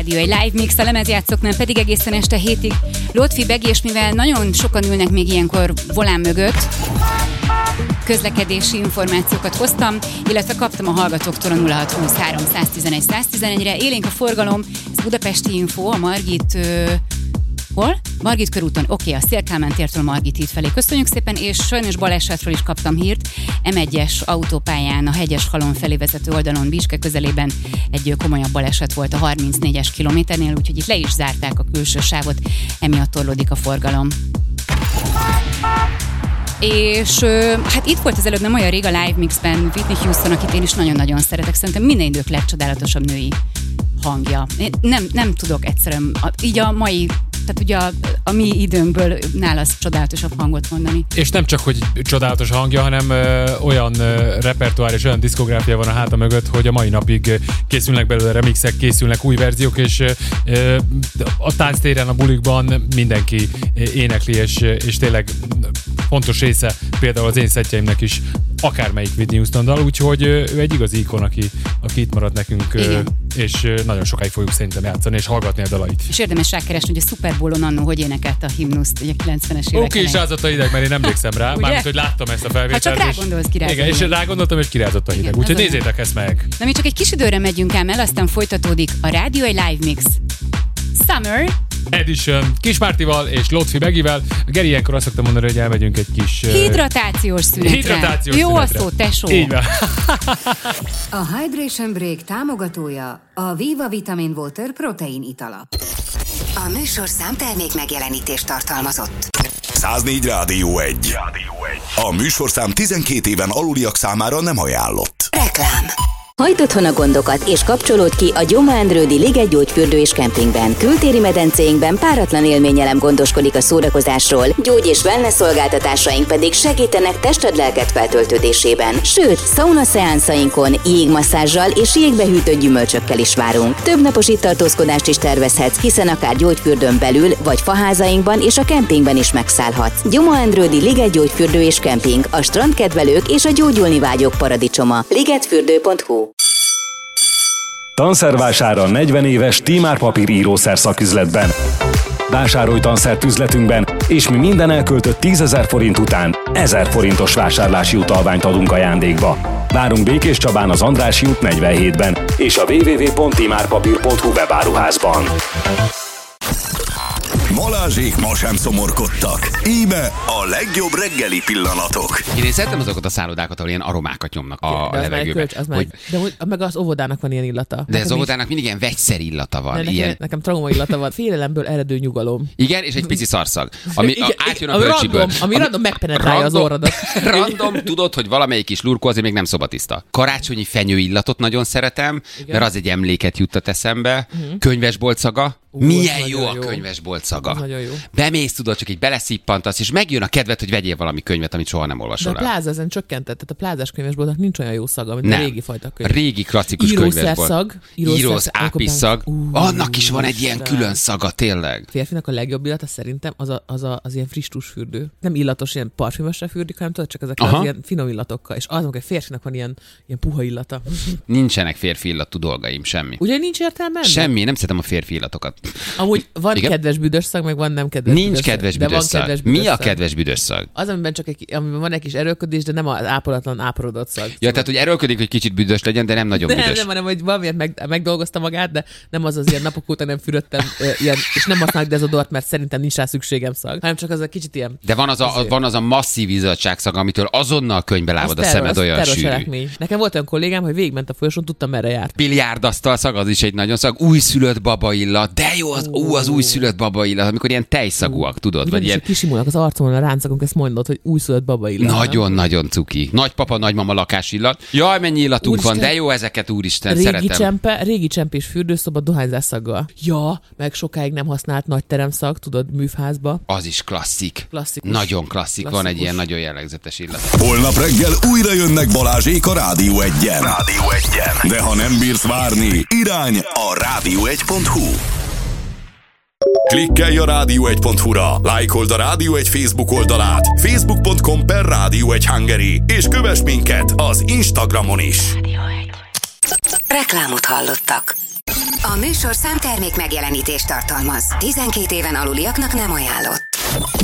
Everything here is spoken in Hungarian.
Rádió egy live mix, a lemezjátszóknál pedig egészen este 7-ig Lotfi Begi, és mivel nagyon sokan ülnek még ilyenkor volán mögött, közlekedési információkat hoztam, illetve kaptam a hallgatóktól a 0623 111 111-re. Élénk a forgalom, ez budapesti info, a Margit... Hol? Margit körúton. Oké, a Széll-Kálmán tértől Margit híd felé. Köszönjük szépen, és sajnos balesetről is kaptam hírt. M1-es autópályán a Hegyeshalom felé vezető oldalon Bicske közelében egy komolyabb baleset volt a 34-es kilométernél, úgyhogy itt le is zárták a külső sávot, emiatt torlódik a forgalom. És hát itt volt az előbb nem olyan rég a Live Mixben Whitney Houston, akit én is nagyon-nagyon szeretek. Szerintem minden idők legcsodálatosabb női hangja. Nem tudok egyszerűen, így a mai, tehát ugye a mi időnkből nála csodálatosabb hangot mondani. És nem csak, hogy csodálatos hangja, hanem olyan repertoár és olyan diszkográfia van a háta mögött, hogy a mai napig készülnek belőle remixek, készülnek új verziók, és a tánctéren, a bulikban mindenki énekli, és tényleg fontos része például az én szettjeimnek is akármelyik Whitney Houston dal, úgyhogy ő egy igazi ikon, aki itt maradt nekünk, és nagyon sokáig fogjuk szerintem játszani, és hallgatni a dalait. És érdemes rákeresni, hogy a Super Bowl-on annó hogy énekelte a himnuszt, ugye 90-es évek. Oké, és rázott a hideg, mert én emlékszem rá, mármint, hogy láttam ezt a felvételt. Ha csak rágondolsz, kirázott. Igen, és rágondoltam, és kirázott a hideg. Úgyhogy nézzétek ezt meg. Na, mi csak egy kis időre megyünk el, aztán folytatódik a Rádió egy Live Mix Summer Edition Kismártival és Lotfi Begivel. Geri, ilyenkor azt szoktam mondani, hogy elmegyünk egy kis... Hidratációs szünetre. Jó a szó, tesó. Így van. A Hydration Break támogatója a Viva Vitamin Water protein itala. A műsor számtermék megjelenítést tartalmazott. 104 Rádió 1. A műsorszám 12 éven aluliak számára nem ajánlott. Reklám. Hagyd otthon a gondokat, és kapcsolódj ki a Gyoma Endrődi Liget gyógyfürdő és kempingben. Kültéri medencéinkben páratlan élményelem gondoskodik a szórakozásról, gyógy- és wellness szolgáltatásaink pedig segítenek tested-lelked feltöltődésében. Sőt, sauna szeánszainkon jégmasszázsal és jégbehűtött gyümölcsökkel is várunk. Több napos itt tartózkodást is tervezhetsz, hiszen akár gyógyfürdőn belül, vagy faházainkban és a kempingben is megszállhatsz. Gyoma Endrődi Liget gyógyfürdő és kemping, a strandkedvelők és a gyógyulni vágyók paradicsoma. ligetfürdő.hu. Tanszervásárra 40 éves Tímár Papír írószer szaküzletben. Vásárolj tanszert üzletünkben, és mi minden elköltött 10 000 forint után 1000 forintos vásárlási utalványt adunk ajándékba. Várunk Békés Csabán az Andrássy út 47-ben és a www.timárpapír.hu webáruházban. Balázsék ma sem szomorkodtak. Íme a legjobb reggeli pillanatok. Én szeretem azokat a szállodákat, ahol ilyen aromákat nyomnak a levegőbe. De meg az óvodának van ilyen illata. De az óvodának mindig ilyen vegyszer illata van. Nekem trauma illata van. Félelemből eredő nyugalom. Igen, és egy pici szarszag. Ami átjön a bölcsiből. Ami random megpenetrálja az orrodat. Random, tudod, hogy valamelyik is lurkó, azért még nem szobatiszta. Karácsonyi fenyő illatot nagyon szeretem, mert az egy emléket juttat eszembe. Könyvesbolt szaga. Milyen jó a könyvesbolt szaga. Bemész, tudod, csak így beleszippantasz, és megjön a kedved, hogy vegyél valami könyvet, amit soha nem olvasol. De a pláza ezen csökkentett, tehát a plázás könyvesboltnak nincs olyan jó szaga, mint a régi fajta könyv. Régi klasszikus könyvesbolt. Írós ápis szag. Annak is van egy ilyen külön szaga, tényleg. Férfinak a legjobb illata szerintem az ilyen friss tusfürdő. Nem illatos, ilyen parfümösre fürdik, hanem tudod, csak ezek az ilyen finom illatokkal. És azok, hogy férfinak van ilyen puha illata. Nincsenek férfi illatú dolgaim, semmi. Ugye nincs értelme? Semmi, nem szeretem a férfi illatokat. Amúgy van kedves büdös szag, meg van nem kedves Nincs kedves büdös szag. Mi a kedves büdös szag? Az, amiben van egy kis erőlködés, de nem az ápolatlan, áporodott szag. Ja, tehát, hogy erőlködik, hogy kicsit büdös legyen, de nem nagyon büdös. Nem, hanem, hogy valamiért megdolgozta magát, de nem az ilyen napok óta nem fürödtem, ilyen, és nem használok dezodort, mert szerintem nincs rá szükségem szag, hanem csak az a kicsit ilyen. De van az a masszív izzadságszag, amitől azonnal könyvbe lábad a szemed, olyan sűrű. Nekem volt olyan kollégám, hogy végigment a folyosón, tudtam merre járt. Biliárdasztal szag, az is egy nagyon szag. Újszülött baba illat, de jó az újszülött baba illat, amikor ilyen tejszagúak, tudod, vagy ilyen kisimulnak az arcomon a ráncakunk, ezt mondod, hogy újszülött baba illat. Nagyon cuki. Nagypapa, nagymama lakás illat. Jaj, mennyi illatunk van, de jó ezeket, úristen, szeretem. Régi csempés fürdőszoba dohányzás szaggal. Ja, meg sokáig nem használt nagy teremszag, tudod, műfházba. Az is klasszik. Nagyon klasszik, van egy ilyen nagyon jellegzetes illat. Holnap reggel újra jönnek Balázsék a Rádió 1-en. De ha nem bírsz várni, irány a rádió1.hu. Klikkelj a rádió1.hu-ra, lájkold a Rádió 1 Facebook oldalát, facebook.com/Rádió1 és kövess minket az Instagramon is. Reklámot hallottak. A A műsorszám termék megjelenítést tartalmaz. 12 éven aluliaknak nem ajánlott.